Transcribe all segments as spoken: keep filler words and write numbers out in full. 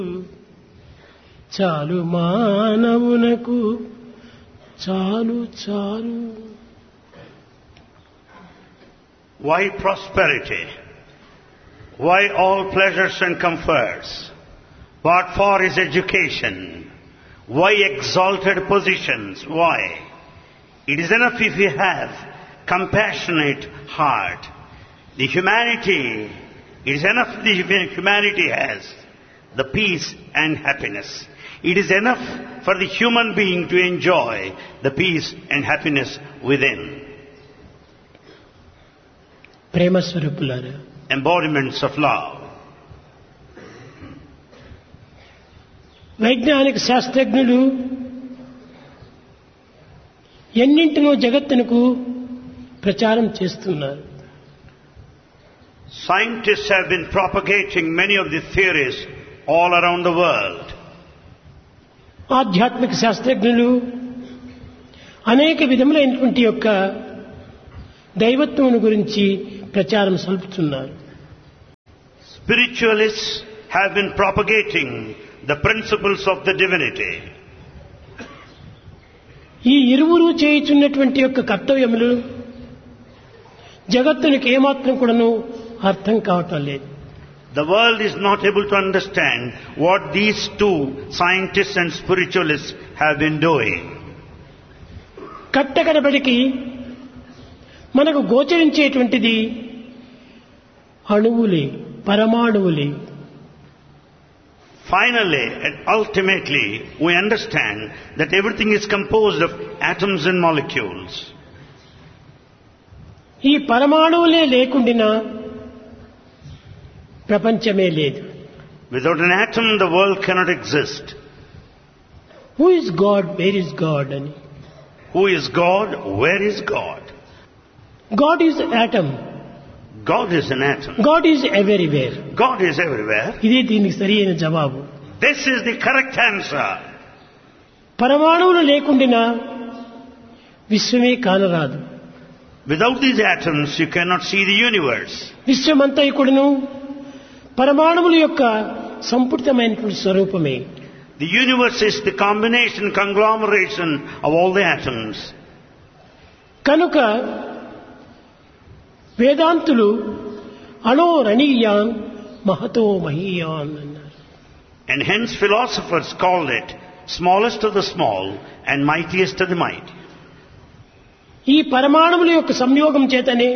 చాలు మానవునకు చాలు చాలు. Why prosperity? Why all pleasures and comforts? What for is education? Why exalted positions? Why? It is enough if you have compassionate heart. The humanity, it is enough the humanity has the peace and happiness. It is enough for the human being to enjoy the peace and happiness within. ప్రేమ స్వరూపులారా, Embodiments of love. వైజ్ఞానిక శాస్త్రజ్ఞులు ఎన్నింటినో జగత్తునకు ప్రచారం చేస్తున్నారు. Scientists have been propagating many of the theories all around the world. ఆధ్యాత్మిక శాస్త్రజ్ఞులు అనేక విధములైనటువంటి యొక్క దైవత్వం గురించి ప్రచారం సల్పుతున్నారు. Spiritualists have been propagating the principles of the divinity. ఈ ఇరువురు చేయుచున్నటువంటి యొక్క కర్తవ్యములు జగత్తునికి ఏమాత్రం కూడాను అర్థం కావటం లేదు. The world is not able to understand what these two scientists and spiritualists have been doing. కట్టకడబడికి మనకు గోచరించేటువంటిది అణువులే, పరమాణువులే. Finally and ultimately we understand that everything is composed of atoms and molecules. ఈ పరమాణువులే లేకుండినా ప్రపంచమే లేదు. Without an atom the world cannot exist. Who is God, where is God అని. Who is God? Where is God? God is atom. God is an atom. God is everywhere. God is everywhere. ఇదే దీనికి సరి అయిన జవాబు. This is the correct answer. పరమాణువులు లేకుండినా విశ్వమే కానరాదు. Without these atoms you cannot see the universe. విశ్వమంతైకుడును పరమాణువుల యొక్క సంపుటితమైనటువంటి స్వరూపమే. The universe is the combination, conglomeration of all the atoms. కనుక వేదాంతులు అణోరణీయాన్ మహతో మహీయాన్ అన్నారు. And hence philosophers called it smallest of the small and mightiest of the mighty. ఈ పరమాణువుల యొక్క సంయోగం చేతనే,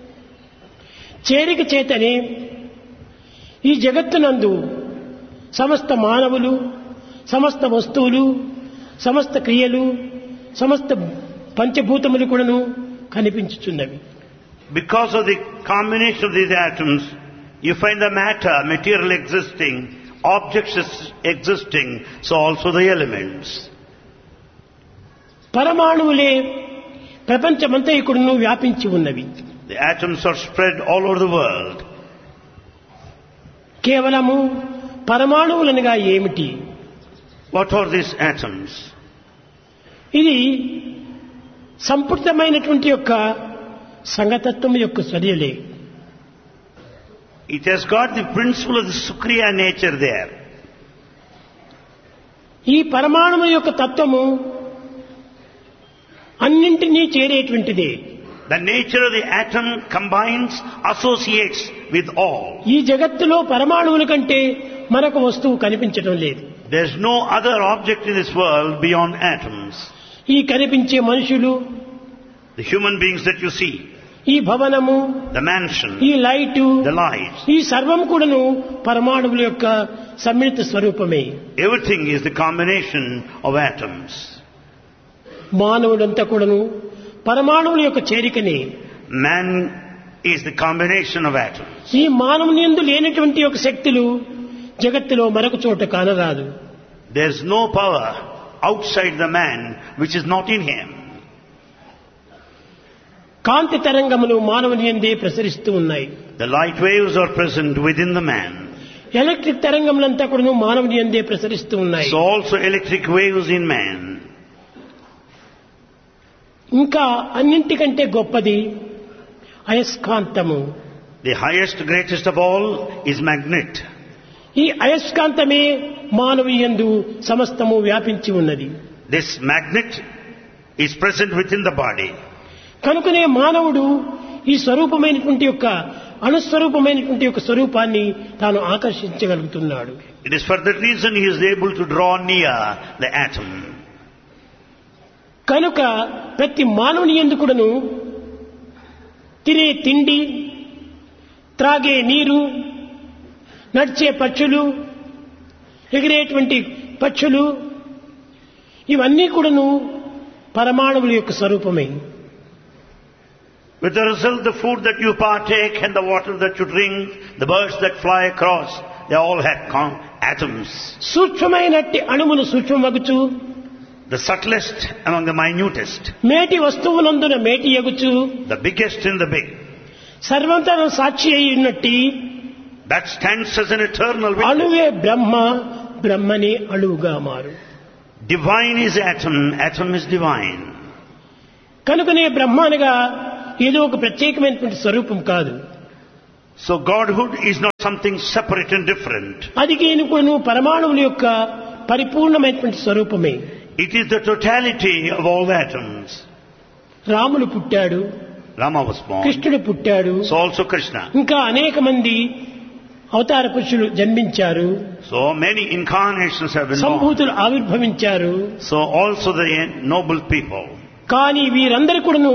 చేరిక చేతనే ఈ జగత్తునందు సమస్త మానవులు, సమస్త వస్తువులు, సమస్త క్రియలు, సమస్త పంచభూతములు కూడాను కనిపించుచున్నవి. Because of the combination of these atoms, you find the matter, material existing, objects existing, so also the elements. పరమాణువులే ప్రపంచమంతైకుడును వ్యాపించి ఉన్నవి. The atoms are spread all over the world. కేవలము పరమాణువులనగా ఏమిటి? What are these atoms? ఇది సంపుటితమైనటువంటి యొక్క సంగతత్వం యొక్క చర్యలే. It has got the principle of the Sukriya nature there. ఈ పరమాణువు యొక్క తత్వము అన్నింటినీ చేరేటువంటిదే. The nature of the atom combines, associates with all. ఈ జగత్తులో పరమాణువుల కంటే మరొక వస్తువు కనిపించడం లేదు. There is no other object in this world beyond atoms. ఈ కనిపించే మనుషులు, The human beings that you see, ఈ భవనము, the mansion, ఈ లైటు, the lights, ఈ సర్వం కూడాను పరమాణువుల యొక్క సమ్మిళిత స్వరూపమే. everything is the combination of atoms. మానవుడంతా కూడాను పరమాణువుల యొక్క చేరికనే. Man is the combination of atoms. ఈ మానవుని యందు లేనటువంటి యొక్క శక్తులు జగత్తులో మరొక చోట కానరాదు. There is no power outside the man which is not in him. కాంతి తరంగములు మానవుని యందే ప్రసరిస్తూ ఉన్నాయి. The light waves are present within the man. Electric తరంగములంతా కూడా మానవుని యందే ప్రసరిస్తూ ఉన్నాయి. So also electric waves in man. ఇంకా అన్నింటికంటే గొప్పది అయస్కాంతము. The highest, greatest of all is magnet. ఈ అయస్కాంతమే మానవీయందు సమస్తము వ్యాపించి ఉన్నది. This magnet is present within the body. కనుకనే మానవుడు ఈ స్వరూపమైనటువంటి యొక్క అణుస్వరూపమైనటువంటి యొక్క స్వరూపాన్ని తాను ఆకర్షించగలుగుతున్నాడు. It is for that reason he is able to draw near the atom. కనుక ప్రతి మానవుని యందు కూడాను తినే తిండి, త్రాగే నీరు, నడిచే పక్షులు, ఎగిరేటువంటి పక్షులు ఇవన్నీ కూడాను పరమాణువుల యొక్క స్వరూపమే. With the result, the food that you partake and the water that you drink, the birds that fly across, they all have con- atoms. సూక్ష్మమైనట్టి అణువును సూక్ష్మమగుచు, The subtlest among the minutest, మేటి వస్తువులందున మేటి ఎగుచు, the biggest in the big, సర్వంతర సాక్షి అయి ఉన్నట్టి that stands as an eternal witness. అణువే బ్రహ్మ, బ్రహ్మనే అణువుగా మారు. Divine is atom, atom is divine. కనుకనే బ్రహ్మ అనగా ఏదో ఒక ప్రత్యేకమైనటువంటి స్వరూపం కాదు. So Godhood is not something separate and different. అది కేనుకొను పరమాణువుల యొక్క పరిపూర్ణమైనటువంటి స్వరూపమే. It is the totality of all the atoms. రాముడు పుట్టాడు, Rama was born, కృష్ణుడు పుట్టాడు, so also Krishna. ఇంకా అనేక మంది అవతార పురుషులు జన్మించారు, So many incarnations have been born. సంభూతులు ఆవిర్భవించారు. So also the noble people. కానీ వీరందరూ కూడాను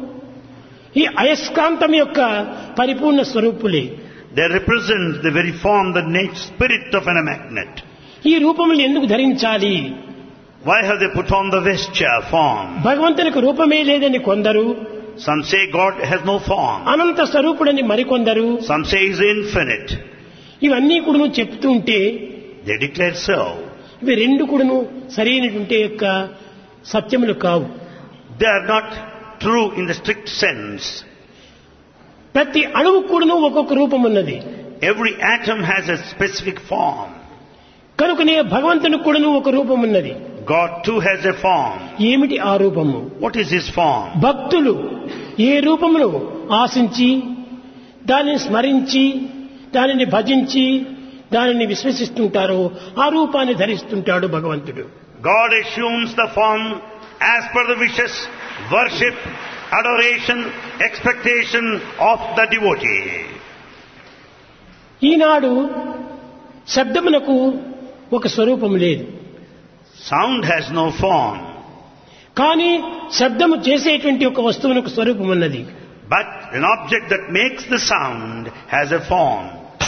ఈ అయస్కాంతం యొక్క పరిపూర్ణ స్వరూపులే. They represent the very form, the nature, spirit of a magnet. ఈ రూపములు ఎందుకు ధరించాలి? Why have they put on the vesture form? భగవంతునికి రూపమే లేదని కొందరు, Some say God has no form. అనంత స్వరూపుడని మరికొందరు, Some say He is infinite. ఇవన్నీ కూడాను చెప్తూ ఉంటే They declare so. ఇవి రెండు కూడాను సరైనటువంటి యొక్క సత్యములు కావు. They are not true in the strict sense. ప్రతి అణువు కూడాను ఒక్కొక్క రూపం ఉన్నది. Every atom has a specific form. కనుకనే భగవంతునికి కూడాను ఒక రూపం ఉన్నది. God too has a form. ఏమిటి ఆ రూపము? What is His form? భక్తులు ఏ రూపమును ఆశించి దానిని స్మరించి దానిని భజించి దానిని విశ్వసిస్తుంటారో ఆ రూపాన్ని ధరిస్తుంటాడు భగవంతుడు. God assumes the form as per the wishes, worship, adoration, expectation of the devotee. ఈనాడు శబ్దమునకు ఒక స్వరూపం లేదు. Sound has no form. కానీ శబ్దము చేసేటువంటి ఒక వస్తువునకు స్వరూపం ఉన్నది. But an object that makes the sound has a form.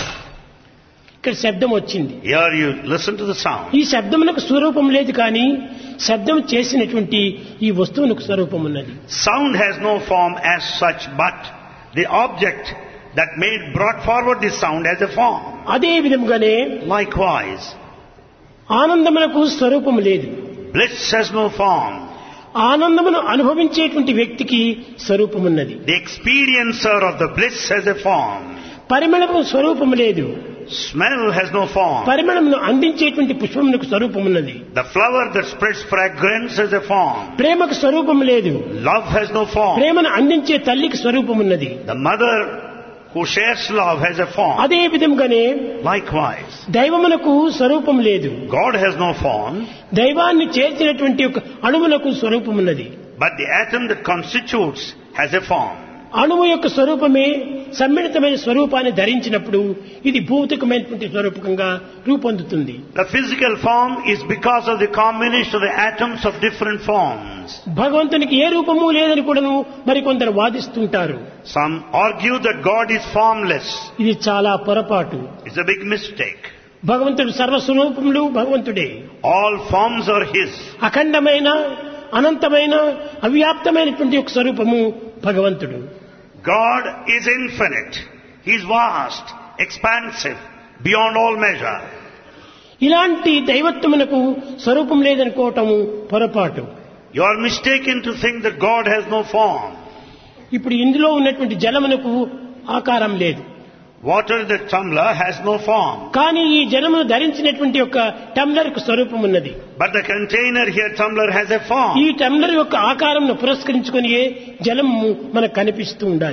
ఇక్కడ శబ్దం వచ్చింది. Here you listen to the sound. ఈ శబ్దమునకు స్వరూపం లేదు, కానీ శబ్దం చేసినటువంటి ఈ వస్తువునకు స్వరూపం ఉన్నది. Sound has no form as such, but the object that made brought forward this sound has a form. అదే విధముగానే Likewise, ఆనందమునకు స్వరూపం లేదు. bliss has no form. ఆనందమును అనుభవించేటువంటి వ్యక్తికి స్వరూపం ఉన్నది. The experiencer of the bliss has a form. పరిమళము స్వరూపం లేదు. Smell has no form. పరిమళమును అందించేటువంటి పుష్పమునకు స్వరూపం ఉన్నది. The flower that spreads fragrance has a form. ప్రేమకు స్వరూపం లేదు. Love has no form. ప్రేమను అందించే తల్లికి స్వరూపం ఉన్నది. The mother who shares love has a form. అదే విధంగానే Likewise, దైవమునకు స్వరూపం లేదు. God has no form, దైవాన్ని చేర్చినటువంటి ఒక అణువునకు స్వరూపం ఉన్నది. but the atom that constitutes has a form. అణువు యొక్క స్వరూపమే సమ్మిళితమైన స్వరూపాన్ని ధరించినప్పుడు ఇది భౌతికమైనటువంటి స్వరూపకంగా రూపొందుతుంది. The physical form is because of the combination of the atoms of different forms. భగవంతునికి ఏ రూపము లేదని కూడాను మరికొందరు వాదిస్తుంటారు. Some argue that God is formless. ఇది చాలా పొరపాటు. It's a big mistake. భగవంతుడు సర్వస్వరూపములు భగవంతుడే. All forms are His. అఖండమైన అనంతమైన అవ్యాప్తమైనటువంటి ఒక స్వరూపము భగవంతుడు. God is infinite. He is vast, expansive, beyond all measure. ఇలాంటి దైవత్వమునకు స్వరూపం లేదనుకోవటము పొరపాటు. You are mistaken to think that God has no form. ఇప్పుడు ఇందులో ఉన్నటువంటి జలమునకు ఆకారం లేదు. Water in the tumbler has no form. కానీ ఈ జలమును ధరించినటువంటి ఒక టంబ్లర్ కు స్వరూపం ఉన్నది. But the container here, tumbler, has a form. ఈ టంబ్లర్ యొక్క ఆకారంను పురస్కరించుకొని జలము మనకు కనిపిస్తూ ఉండాలి.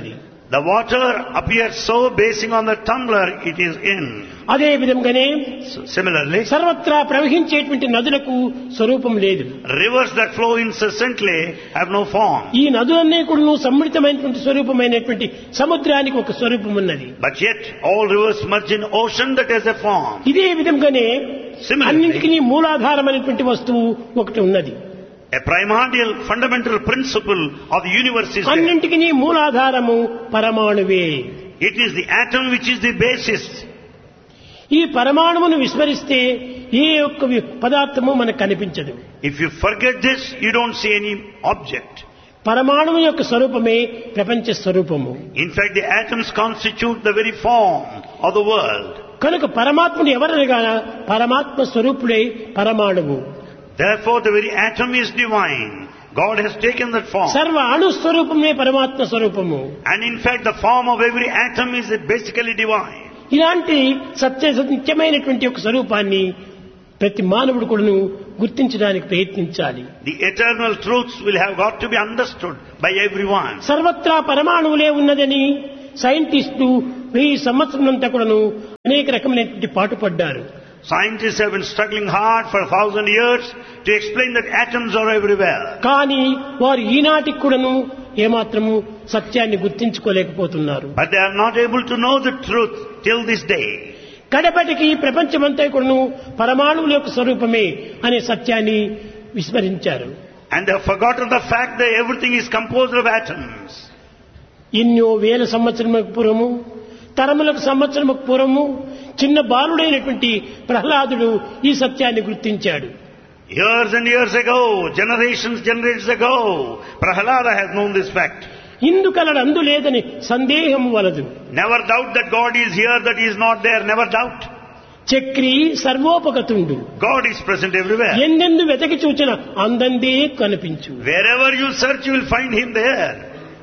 The water appears so basing on the tumbler it is in. అదే విధంగానే So, similarly, సర్వత్రా ప్రవహించేటువంటి నదులకు స్వరూపం లేదు. rivers that flow incessantly have no form. ఈ నదులన్నీ కూడా సమ్మిళితమైనటువంటి స్వరూపమైనటువంటి సముద్రానికి ఒక స్వరూపం ఉన్నది. But yet all rivers merge in ocean that has a form. ఇదే విధంగానే Similarly, అన్నింటికీ మూలాధారమైనటువంటి వస్తువు ఒకటి ఉన్నది. a primordial fundamental principle of the universe is there. అన్నింటికీ మూలాధారము పరమాణువే. It is the atom which is the basis. ఈ పరమాణువును విస్మరిస్తే ఏ ఒక్క వి- పదార్థము మనకు కనిపించదు. If you forget this, you don't see any object. పరమాణువు యొక్క స్వరూపమే ప్రపంచ స్వరూపము. In fact, the atoms constitute the very form of the world. కనుక పరమాత్ముడు ఎవరనగా పరమాత్మ స్వరూపుడే పరమాణువు. Therefore, the very atom is divine. God has taken that form. సర్వ అణు స్వరూపమే పరమాత్మ స్వరూపము. And in fact, the form of every atom is basically divine. ఇలాంటి సత్య సత్యమైనటువంటి ఒక స్వరూపాన్ని ప్రతి మానవుడు కూడాను గుర్తించడానికి ప్రయత్నించాలి. The eternal truths will have got to be understood by everyone. సర్వత్రా పరమాణువులే ఉన్నదని సైంటిస్టులు వెయ్యి సంవత్సరంతా కూడాను అనేక రకమైనటువంటి పాటుపడ్డారు. Scientists have been struggling hard for a thousand years to explain that atoms are everywhere. కానీ వారు ఈనాటికి కూడాను ఏమాత్రము సత్యాన్ని గుర్తించుకోలేకపోతున్నారు. But they are not able to know the truth till this day. కడపటికి ప్రపంచమంతా కూడాను పరమాణువుల యొక్క స్వరూపమే అనే సత్యాన్ని విస్మరించారు. And they have forgotten the fact that everything is composed of atoms. ఎన్నో వేల సంవత్సరములకు పూర్వము తరములకు సంవత్సరముకు పూర్వము చిన్న బాలుడైనటువంటి ప్రహ్లాదుడు ఈ సత్యాన్ని గుర్తించాడు. Years and years ago, generations, generations ago, Prahalada has known this fact. ఇందుకలడు అందు లేదని సందేహము వలదు. Never doubt that God is here, that He is not there. Never doubt. Chakri సర్వోపగతుండు. God is present everywhere. ఎందెందు వెతకి చూచిన అందందే కనిపించు. Wherever you search, you will find Him there.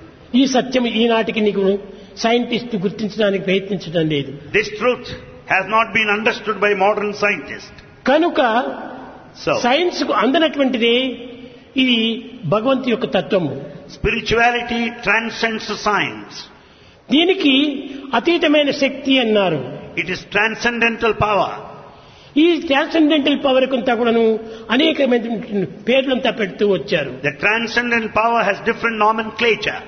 ఈ సత్యం ఈనాటికి నీకు scientist గుర్తించడానికి ప్రయత్నించడం లేదు. This truth has not been understood by modern scientists. కనుక So, science కు అందనటువంటిదే ఇది భగవంతు యొక్క తత్వము. spirituality transcends science. దీనికి అతీతమైన శక్తి అన్నారు. It is transcendental power. ఈ ట్రాన్సెండెంటల్ పవర్ కొంత కూడాను అనేకమైన పేర్లంతా పెడుతూ వచ్చారు. The transcendental power has different nomenclature.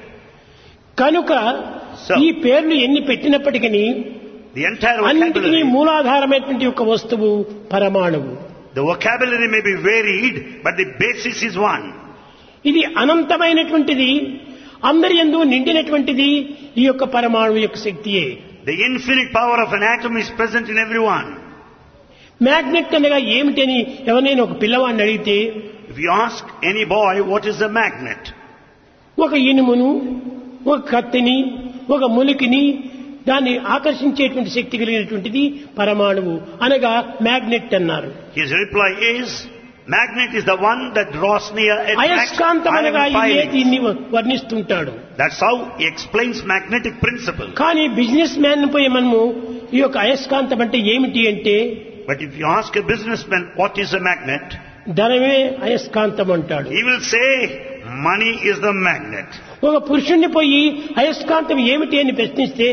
కనుక So, ఈ పేర్లు ఎన్ని పెట్టినప్పటికీ the entire అన్నిటికీ vocabulary, మూలాధారమైనటువంటి ఒక వస్తువు పరమాణువు. the vocabulary may be varied, but the basis is one. ఇది అనంతమైనటువంటిది, అందరి యందు నిండినటువంటిది ఈ యొక్క పరమాణువు యొక్క శక్తియే. The infinite power of an atom is present in everyone. Magnet అనగా ఏమిటని ఎవరైనా ఒక పిల్లవాడిని అడిగితే If you ask any boy what is a magnet, ఒక ఇనుమును, ఒక కత్తిని, ఒక ములికిని దాన్ని ఆకర్షించేటువంటి శక్తి కలిగినటువంటిది పరమాణువు అనగా మ్యాగ్నెట్ అన్నారు. his reply is, magnet is the one that draws near, attracts అయస్కాంతం iron అనగా ఇదే filings. దీన్ని వర్ణిస్తుంటాడు. That's how he explains magnetic principle. కానీ బిజినెస్ మ్యాన్ పోయి మనము ఈ యొక్క అయస్కాంతం అంటే ఏమిటి అంటే But if you ask a businessman what is a magnet, ధనమే అయస్కాంతం అంటాడు. he will say money is the magnet. ఒక పురుషుణ్ణి పోయి అయస్కాంతం ఏమిటి అని ప్రశ్నిస్తే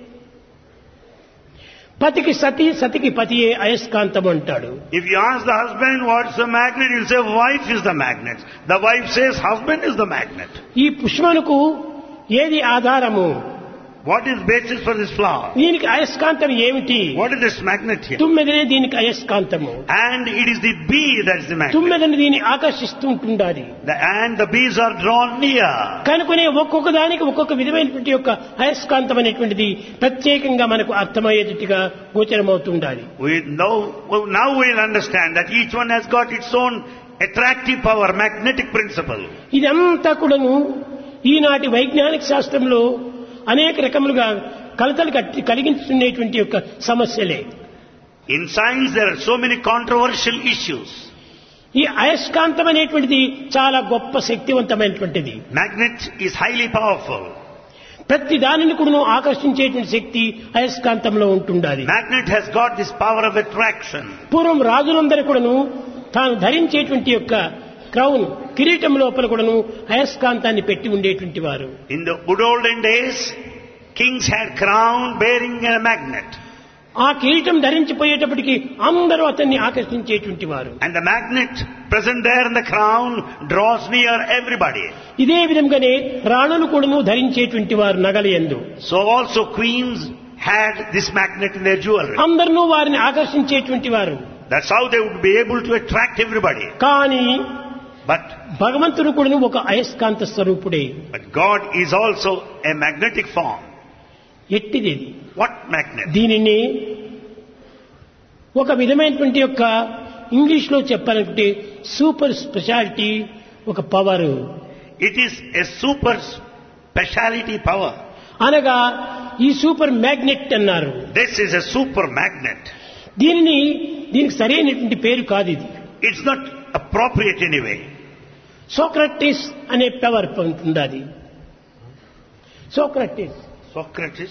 పతికి సతి, సతికి పతియే అయస్కాంతం అంటాడు. If you ask the husband what's the magnet, he'll say wife is the magnet. The wife says husband is the magnet. ఈ పుష్పమునకు ఏది ఆధారము? What is basis for this flower? దీనికి అయస్కాంతం ఏమిటి? What is this magnet here? తుమ్మెదనే దీనికి అయస్కాంతము. And it is the bee that is the magnet. తుమ్మెదని దీన్ని ఆకర్షిస్తూ ఉంటుండాలి. The, and the bees are drawn near. కనుకనే ఒక్కొక్క దానికి ఒక్కొక్క విధమైనటువంటి యొక్క అయస్కాంతం అనేటువంటిది ప్రత్యేకంగా మనకు అర్థమయ్యేటట్టుగా గోచరమవుతుండాలి. We know, well, now we'll understand that each one has got its own attractive power, magnetic principle. ఇదంతా కూడాను ఈనాటి వైజ్ఞానిక శాస్త్రంలో అనేక రకములుగా కలతలు కట్టి కలిగించుకునేటువంటి యొక్క సమస్యలే. In science there are so many controversial issues. ఈ అయస్కాంతం అనేటువంటిది చాలా గొప్ప శక్తివంతమైనటువంటిది. Magnet is highly powerful. ప్రతి దానిని కూడా ఆకర్షించేటువంటి శక్తి అయస్కాంతంలో ఉంటుండాలి. Magnet has got this power of attraction. పూర్వం రాజులందరూ కూడాను తాను ధరించేటువంటి యొక్క క్రౌన్ కిరీటం లోపల కూడాను అయస్కాంతాన్ని పెట్టి ఉండేటువంటి వారు. In the good olden days, Kings had crown bearing a magnet. ఆ కిరీటం ధరించిపోయేటప్పటికి అందరూ అతన్ని ఆకర్షించేటువంటి వారు. And the magnet present there in the crown draws near everybody. ఇదే విధంగానే రాణులు కూడాను ధరించేటువంటి వారు నగలయందు. So also queens had this magnet in their jewelry. అందరూ వారిని ఆకర్షించేటువంటి వారు. That's how they would be able to attract everybody. కానీ But భగవంతుడు కూడాను ఒక అయస్కాంత స్వరూపుడే. but God is also a magnetic form. ఎట్టిది? What magnet? దీనిని ఒక విధమైనటువంటి యొక్క ఇంగ్లీష్ లో చెప్పాలంటే సూపర్ స్పెషాలిటీ, ఒక power. It is a super speciality power. అనగా ఈ సూపర్ మ్యాగ్నెట్ అన్నారు. This is a super magnet. దీనిని దీనికి సరైనటువంటి పేరు కాదు ఇది. It's not appropriate anyway. Socrates అనే పవర్ ఉంటుంది. అది సోక్రటిస్ Socrates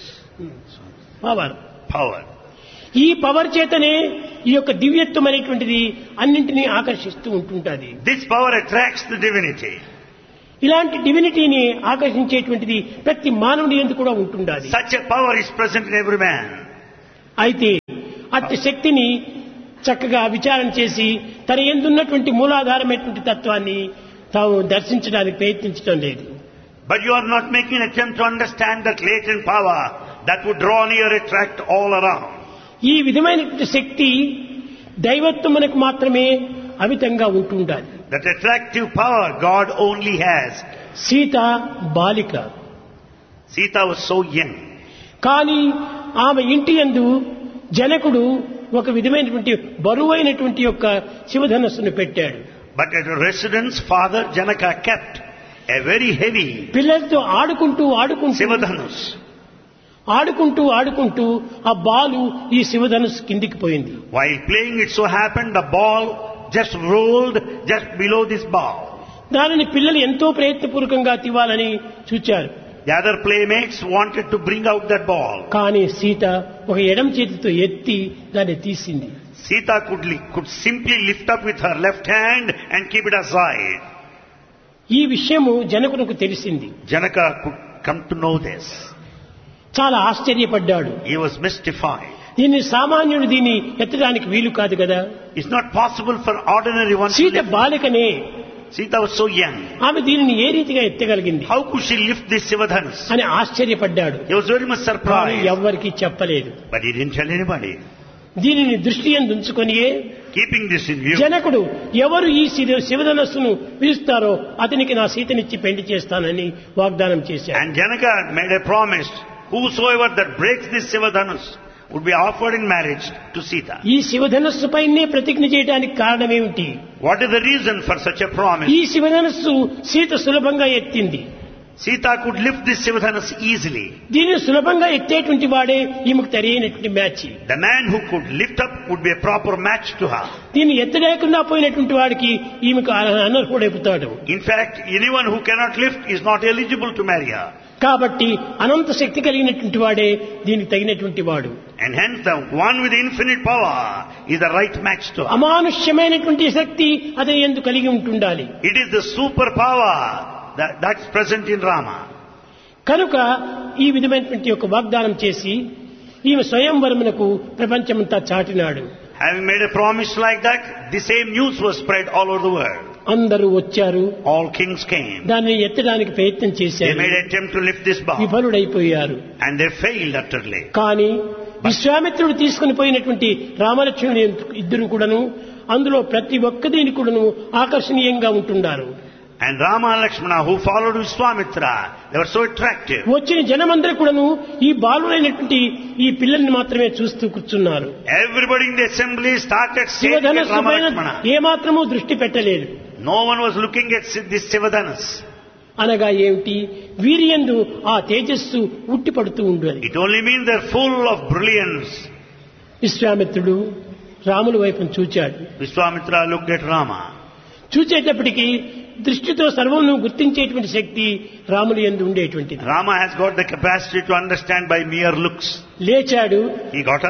పవర్. power. ఈ పవర్ చేతనే ఈ యొక్క దివ్యత్వం అనేటువంటిది అన్నింటినీ ఆకర్షిస్తూ ఉంటుంటుంది. This power attracts the divinity. ఇలాంటి డివినిటీని ఆకర్షించేటువంటిది ప్రతి మానవుడి యందు కూడా ఉంటుండాలి. Such a power is present in every man. అయితే అట్టి శక్తిని చక్కగా విచారణ చేసి తన యందున్నటువంటి మూలాధారమైనటువంటి తత్వాన్ని తాము దర్శించడానికి ప్రయత్నించడం లేదు. But you are not making an attempt to understand that latent power that would draw near, attract all around. ఈ విధమైనటువంటి శక్తి దైవత్వమునకు మాత్రమే అమితంగా ఉంటుండాలి. That attractive power God only has. Sita బాలిక. Sita was so young. కానీ ఆమె ఇంటి యందు జనకుడు ఒక విధమైనటువంటి బరువైనటువంటి యొక్క శివధనస్సును పెట్టాడు. But at her residence, Father Janaka kept a very heavy పిల్లలతో ఆడుకుంటూ ఆడుకుంటూ Sivadhanus. ఆడుకుంటూ ఆడుకుంటూ ఆ బాలు ఈ శివధనుస్సు కిందికి పోయింది. While playing, it so happened the ball just rolled just below this ball. దానిని పిల్లలు ఎంతో ప్రయత్నపూర్వకంగా తీవాలని చూచారు. The other playmates wanted to bring out that ball. కానీ సీత ఒక ఎడమ చేతితో ఎత్తి దాన్ని తీసింది. Sita could, li- could simply lift up with her left hand and keep it aside. ఈ విషయము జనకునకు తెలిసింది. Janaka could come to know this. చాలా ఆశ్చర్యపడ్డాడు. He was mystified. దీన్ని సామాన్యుడు దీన్ని ఎత్తడానికి వీలు కాదు కదా. It's not possible for ordinary one to Sita lift. బాలికనే. Sita was so young. ఆమె దీనిని ఏ రీతిగా ఎత్తగలిగింది How could she lift this Sivadhanus? అని ఆశ్చర్యపడ్డాడు. He was very much కానీ surprised. ఎవ్వరికీ చెప్పలేదు. But he didn't tell anybody. దీనిని దృష్టి యందు ఉంచుకొనియే Keeping this in view, జనకుడు ఎవరు ఈ శివ- శివధనస్సును పిలుస్తారో అతనికి నా సీతనిచ్చి పెళ్లి చేస్తానని వాగ్దానం చేశాడు. and Janaka made a promise, whosoever that breaks this Sivadhanus would be offered in marriage to Sita. ఈ శివధనస్సు పైనే ప్రతిజ్ఞ చేయడానికి కారణమేమిటి? What is the reason for such a promise? ఈ శివధనస్సు సీత సులభంగా ఎత్తింది. Sita could lift this Sivadhanus easily. దీనిని సులభంగా ఎత్తేటువంటి వాడే ఈమెకు తెలియనటువంటి match. The man who could lift up would be a proper match to her. దీన్ని ఎత్తలేకుండా పోయినటువంటి వాడికి ఈమెకు అనర్హుడైపోతాడు. In fact, anyone who cannot lift is not eligible to marry her. కాబట్టి అనంత శక్తి కలిగినటువంటి వాడే దీనికి తగినటువంటి వాడు. And hence the one with infinite power is the right match to her. అమానుష్యమైనటువంటి శక్తి అతని యందు కలిగి ఉంటుండాలి. It is the super power that, that's present in Rama. కనుక ఈ విధమైనటువంటి యొక్క వాగ్దానం చేసి ఈమె స్వయంవరమునకు ప్రపంచమంతా చాటినాడు. Having made a promise like that, the same news was spread all over the world. అందరూ వచ్చారు. All kings came. దాన్ని ఎత్తడానికి ప్రయత్నం They చేశారు. made an attempt to lift this bar, విఫలుడైపోయారు. and they failed utterly. కానీ విశ్వామిత్రుడు తీసుకుని పోయినటువంటి రామలక్ష్మణుడు ఇద్దరు కూడాను అందులో ప్రతి ఒక్కదీని కూడాను ఆకర్షణీయంగా ఉంటున్నారు. And Rama and Lakshmana, who followed Vishwamitra, they were so attractive. వచ్చిన జనమందరూ కూడాను ఈ బాలుడైనటువంటి ఈ పిల్లల్ని మాత్రమే చూస్తూ కూర్చున్నారు. Everybody in the assembly started staring at శివధనస్సు Rama పైన Lakshmana. ఏమాత్రమూ దృష్టి పెట్టలేదు. No one was looking at this Sivadhanus. అనగా ఏమిటి? వీరియందు ఆ తేజస్సు ఉట్టిపడుతూ ఉండేది. It only means they're full of brilliance. విశ్వామిత్రుడు రాముల వైపును చూచాడు. Vishwamitra looked at Rama. చూచేటప్పటికి దృష్టితో సర్వమును గుర్తించేటువంటి శక్తి రాముని యందు ఉండేటువంటిది. Rama has got the capacity to understand by mere looks. లేచాడు. He got up.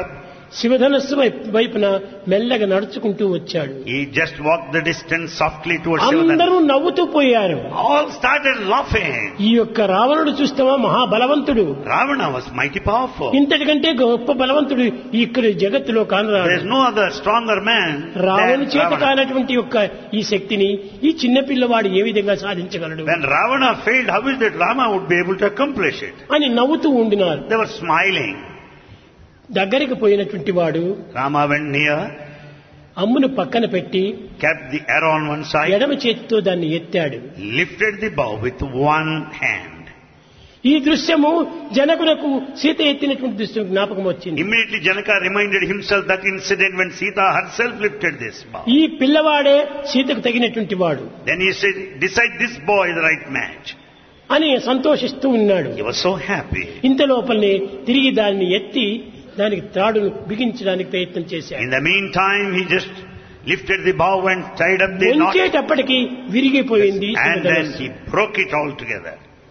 శివధనస్సు వైపు- వైపున మెల్లగా నడుచుకుంటూ వచ్చాడు. He just walked the distance softly towards Shivadana. అందరూ నవ్వుతూ పోయారు. All started laughing. ఈ యొక్క రావణుడు చూస్తావా మహాబలవంతుడు, Ravana was mighty powerful. ఇంతటికంటే గొప్ప బలవంతుడు ఇక్కడ జగత్తులో There is కానరాడు. no other stronger man రావణు than చేత Ravana. కానటువంటి యొక్క ఈ శక్తిని ఈ చిన్న పిల్లవాడు ఏ విధంగా సాధించగలడు When Ravana failed, how is that Rama would be able to accomplish it? అని నవ్వుతూ ఉండినారు. They were smiling. దగ్గరికి పోయినటువంటి వాడు Rama went near, అమ్మును పక్కన పెట్టి kept the arrow on one side, ఎడమ చేతితో దాన్ని ఎత్తాడు. lifted the bow with one hand. ఈ దృశ్యము జనకులకు సీత ఎత్తినటువంటి దృశ్యం జ్ఞాపకం వచ్చింది. Immediately Janaka reminded himself that incident when Sita herself lifted this bow. ఈ పిల్లవాడే సీతకు తగినటువంటి వాడు Then he said, decide this boy is the right match. అని సంతోషిస్తూ ఉన్నాడు. He was so happy. ఇంత లోపలనే తిరిగి దాన్ని ఎత్తి దానికి త్రాడును బిగించడానికి ప్రయత్నం చేశాడు. In the meantime, he just lifted the bow and tied up the knot. ఉంచేటప్పటికి విరిగిపోయింది. And then he broke it all together.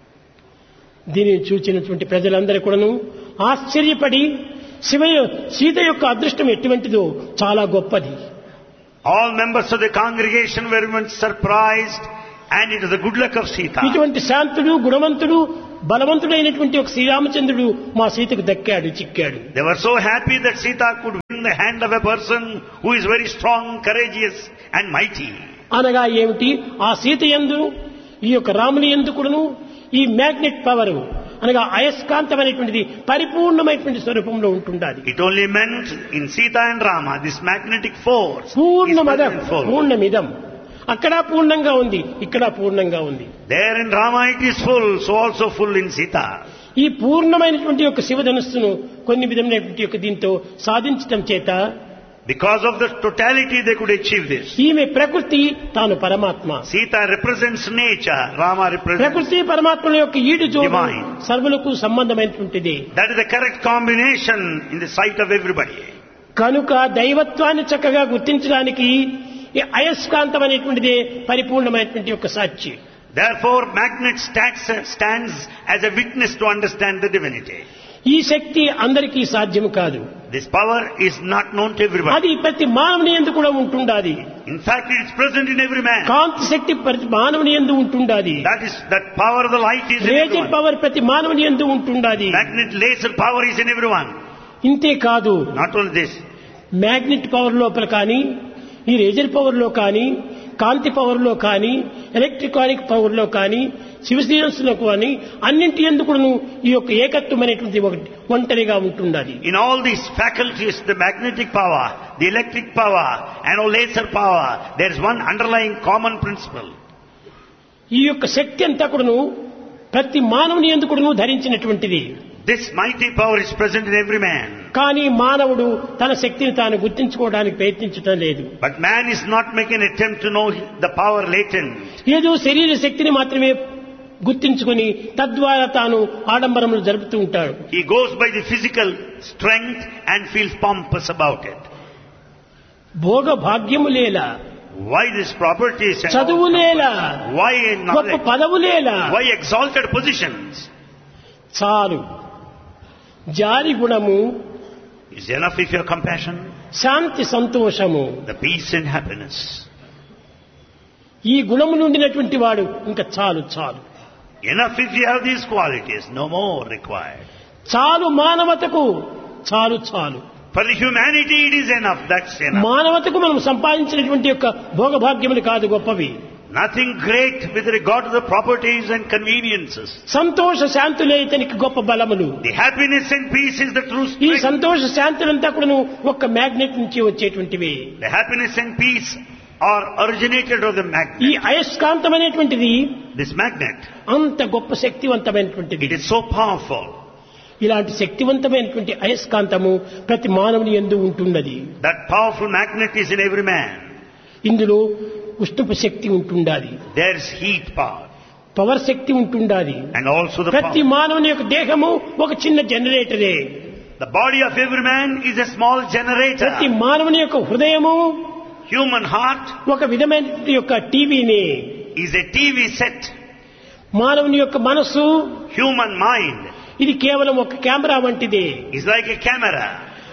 దీనిని చూచినటువంటి ప్రజలందరూ కూడాను ఆశ్చర్యపడి శివ సీత యొక్క అదృష్టం ఎటువంటిదో చాలా గొప్పది. All members of the congregation were even surprised, and it was the good luck of Sita. ఇటువంటి శాంతుడు గుణవంతుడు బలవంతుడైనటువంటి ఒక శ్రీరామచంద్రుడు మా సీతకు దక్కాడు, చిక్కాడు. They were so happy that Sita could win the hand of a person who is very strong, courageous and mighty. అనగా ఏమిటి, ఆ సీత యందు ఈ యొక్క రాముని యందు కూడాను ఈ మ్యాగ్నెట్ పవర్ అనగా అయస్కాంతమైనటువంటిది పరిపూర్ణమైనటువంటి స్వరూపంలో ఉంటుండాలి. It only meant in Sita and Rama this magnetic force is పూర్ణమదం present full. పూర్ణమిదం, అక్కడ పూర్ణంగా ఉంది, ఇక్కడ పూర్ణంగా ఉంది. There in Rama it is full, so also full in Sita. ఈ పూర్ణమైనటువంటి యొక్క శివధనుస్సును కొన్ని విధమైనటువంటి యొక్క దీంతో సాధించటం చేత Because of the totality they could achieve this. ఈమె ప్రకృతి, తాను పరమాత్మ. Sita represents nature, Rama represents. ప్రకృతి పరమాత్మల యొక్క ఈడు జోడు Divine. సర్వులకు సంబంధమైనటువంటిది. That is the correct combination in the sight of everybody. కనుక దైవత్వాన్ని చక్కగా గుర్తించడానికి ఈ అయస్కాంతం అనేటువంటిదే పరిపూర్ణమైనటువంటి యొక్క సాక్షి. Therefore, magnet stands, stands as a witness to understand the divinity. ఈ శక్తి అందరికీ సాధ్యం కాదు. This power is not known to everybody. అది ప్రతి మానవుని యందు కూడా ఉంటుండాది. In fact, it is present in every man. కాంతి శక్తి ప్రతి మానవుని యందు ఉంటుండాది. That is, that power of the light is in razor everyone. Power ప్రతి మానవుని యందు ఉంటుండాది. Magnet laser power is in everyone. ఇంతే కాదు, Not only this, magnet power లోపల కానీ ఈ రేజర్ పవర్ లో కానీ కాంతి పవర్ లో కానీ ఎలక్ట్రికానిక్ పవర్ లో కానీ శివశీరస్సులో కానీ అన్నింటి ఎందుకు ఈ యొక్క ఏకత్వం అనేటువంటి ఒకటి ఒంటరిగా ఉంటుండాలి. in all these faculties, the magnetic power, the electric power, and all laser power, there is one underlying common principle. ఈ యొక్క శక్తి అంతా కూడాను ప్రతి మానవుని యందు కూడాను ధరించినటువంటిది. This mighty power is present in every man. కానీ మానవుడు తన శక్తిని తాను గుర్తించుకోవడానికి ప్రయత్నించడం లేదు. But man is not making an attempt to know the power latent. ఏదో శరీర శక్తిని మాత్రమే గుర్తించుకొని తద్వారా తాను ఆడంబరములు జరుపుతూ ఉంటాడు. He goes by the physical strength and feels pompous about it. Bhoga భాగ్యములేలా, Why these properties? and all- చదువులేలా, Why గొప్ప knowledge? పదవులేలా, Why exalted positions? చాలు. జారి గుణము, Is enough if you have compassion, శాంతి సంతోషము, the peace and happiness. ఈ గుణము నుండినటువంటి వాడు ఇంకా చాలు చాలు. Enough if you have these qualities, no more required. చాలు మానవతకు, చాలు చాలు. For the humanity it is enough, that's enough. మానవతకు మనం సంపాదించినటువంటి యొక్క భోగభాగ్యములు కాదు గొప్పవి. Nothing great with regard to the properties and conveniences. సంతోష శాంతులే ఇతనికి గొప్ప బలములు. The happiness and peace is the true ఈ strength. సంతోష శాంతులంతా కూడా ఒక్క మ్యాగ్నెట్ నుంచి వచ్చేటువంటివి. The happiness and peace are originated of the ఈ magnet. అయస్కాంతం అనేటువంటిది This magnet, అంత గొప్ప శక్తివంతమైనటువంటిది. it is so powerful. ఇలాంటి శక్తివంతమైనటువంటి అయస్కాంతము ప్రతి మానవుని యందు ఉంటున్నది. That powerful magnet is in every man. ఇందులో ఉష్ణపు శక్తి ఉంటుండాలి, There's heat power పవర్ శక్తి ఉంటుండాలి. and also the ప్రతి power. మానవుని యొక్క దేహము ఒక చిన్న జనరేటరే. The body of every man is a small generator. ప్రతి మానవుని యొక్క హృదయము Human heart ఒక విధమైన యొక్క టీవీనే. is a T V set. మానవుని యొక్క మనస్సు Human mind ఇది కేవలం ఒక కెమెరా వంటిదే. is like a camera.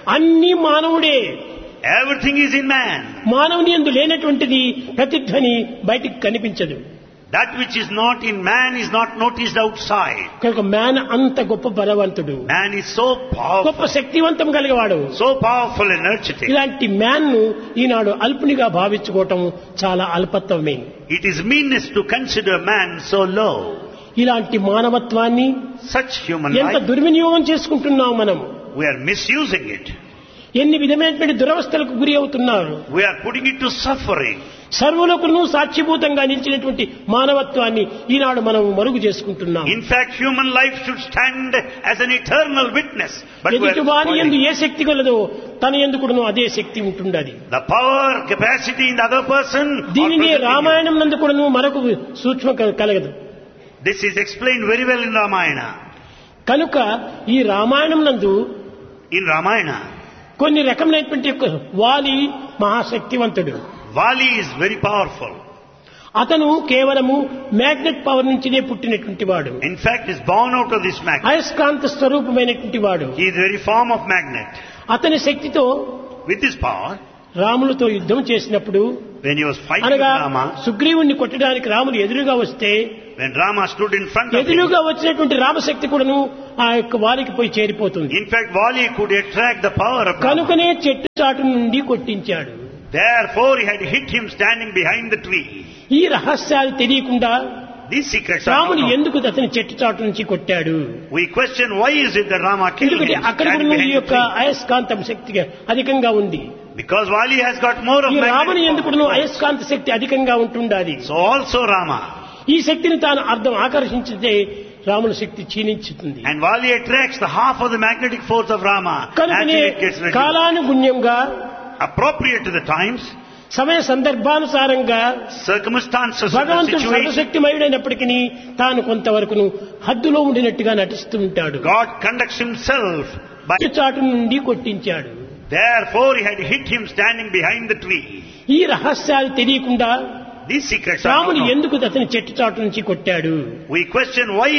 అన్ని మానవుడే. Everything is in man. మానవుని యందు లేనటువంటిది ప్రతిధ్వని బయటికి కనిపించదు. That which is not in man is not noticed outside. కనుక మ్యాన్ అంత గొప్ప బలవంతుడు, Man is so గొప్ప powerful, శక్తివంతం కలిగేవాడు. so powerful, energetic. ఇలాంటి మ్యాన్ ను ఈనాడు అల్పునిగా భావించుకోవటం చాలా అల్పత్వమే. It is meanness to consider man so low. ఇలాంటి మానవత్వాన్ని Such human ఎంత life, దుర్వినియోగం చేసుకుంటున్నాం మనం. we are misusing it. ఎన్ని విధమైనటువంటి దురవస్థలకు గురి అవుతున్నారు. We are putting it to suffering. సర్వులకును సాక్షిభూతంగా నిలిచినటువంటి మానవత్వాన్ని ఈనాడు మనం మరుగు చేసుకుంటున్నాం. In fact, human life should stand as an eternal witness. But we ఎదుటి are వారి యందు spoiling. ఏ శక్తి కలదో తన యందు కూడాను అదే శక్తి ఉంటుండది. The power, capacity in the other person. are దీనినే present in you. రామాయణం నందు కూడాను మరొక సూక్ష్మ కలగదు. This is explained very well in Ramayana. కనుక ఈ రామాయణం నందు In Ramayana, కొన్ని రకమైనటువంటి యొక్క వాలి మహాశక్తివంతుడు. Vali is very powerful. అతను కేవలము మ్యాగ్నెట్ పవర్ నుంచినే పుట్టినటువంటి వాడు. In fact, is born out of this magnet. అయస్కాంత స్వరూపమైనటువంటి వాడు. He is the very form of magnet. అతని శక్తితో With his power, రాములతో యుద్ధం చేసినప్పుడు, when he was fighting with అనగా Rama, సుగ్రీవుణ్ణి కొట్టడానికి రాములు ఎదురుగా వస్తే when Rama stood in front of him, ఎదురుగా వచ్చినటువంటి రామశక్తి కూడాను ఆ యొక్క వారికి పోయి చేరిపోతుంది. in fact, Vali could attract the power of Rama. కనుకనే చెట్టు చాటు నుండి కొట్టించాడు. Therefore, he had hit him standing behind the tree. ఈ రహస్యాలు తెలియకుండా These secrets are రాముడు not known. ఎందుకు అతని చెట్టు చాటు నుంచి కొట్టాడు? We question why is it that Rama killed ఎందుకంటే him అక్కడ standing కూడా ఈ behind the యొక్క tree? అయస్కాంతం శక్తిగా అధికంగా ఉంది. Because Vali has got more of ఈ రాముని magnetic ఎందుకు power. అయస్కాంత శక్తి అధికంగా ఉంటుండాలి. So also Rama. ఈ శక్తిని తాను అర్థం ఆకర్షించితే రాముని శక్తి క్షీణించుతుంది. And Vali attracts the half of the magnetic force of Rama. కనుకనే Actually it gets reduced. కాలానుగుణ్యంగా Appropriate to the times, సమయ సందర్భానుసారంగా circumstances of the భగవంతుడు situation, సర్వశక్తిమయుడైనప్పటికీ తాను కొంతవరకును హద్దులో ఉండినట్టుగా నటిస్తూ ఉంటాడు. God conducts himself by... చెట్టు చాటు నుండి కొట్టించాడు. Therefore, he had hit him standing behind the tree. ఈ రహస్యాలు తెలియకుండా These secrets are not రాముడు known. ఎందుకు అతని చెట్టు చాటు నుంచి కొట్టాడు? We question why